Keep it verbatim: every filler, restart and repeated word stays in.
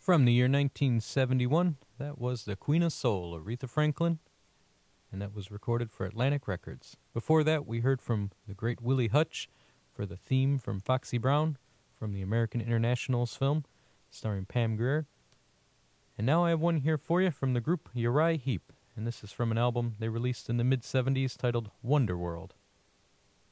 From the year nineteen seventy-one, that was The Queen of Soul, Aretha Franklin, and that was recorded for Atlantic Records. Before that, we heard from the great Willie Hutch for the theme from Foxy Brown from the American Internationals film, starring Pam Grier. And now I have one here for you from the group Uriah Heep, and this is from an album they released in the mid-seventies titled Wonder World.